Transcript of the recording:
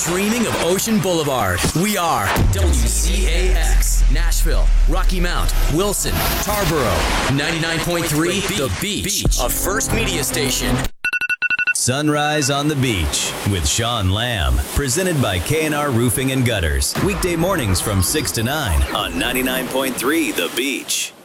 dreaming of Ocean Boulevard. We are WCAX, Nashville, Rocky Mount, Wilson, Tarboro, 99.3 The Beach, a First Media station. Sunrise on the Beach with Sean Lamb, presented by K&R Roofing and Gutters. Weekday mornings from 6 to 9 on 99.3 The Beach.